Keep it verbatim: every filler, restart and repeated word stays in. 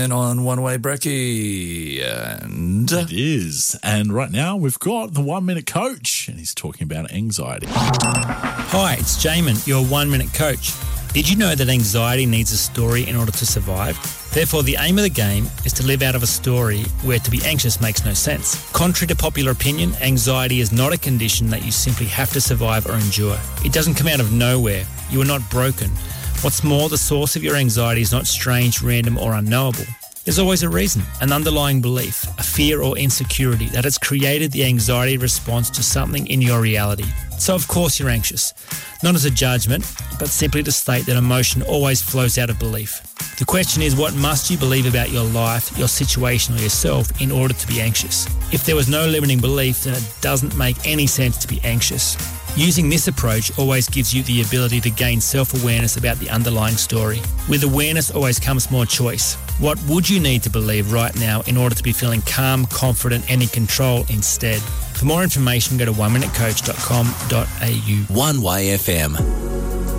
And on One Way Brekkie, and It is. And right now we've got the One Minute Coach, and he's talking about anxiety. Hi, it's Jamin, your One Minute Coach. Did you know that anxiety needs a story in order to survive? Therefore, the aim of the game is to live out of a story where to be anxious makes no sense. Contrary to popular opinion, anxiety is not a condition that you simply have to survive or endure. It doesn't come out of nowhere. You are not broken. What's more, the source of your anxiety is not strange, random or unknowable. There's always a reason, an underlying belief, a fear or insecurity that has created the anxiety response to something in your reality. So of course you're anxious, not as a judgment, but simply to state that emotion always flows out of belief. The question is, what must you believe about your life, your situation or yourself in order to be anxious? If there was no limiting belief, then it doesn't make any sense to be anxious. Using this approach always gives you the ability to gain self-awareness about the underlying story. With awareness always comes more choice. What would you need to believe right now in order to be feeling calm, confident and in control instead? For more information, go to one minute coach dot com dot a u. One Way F M.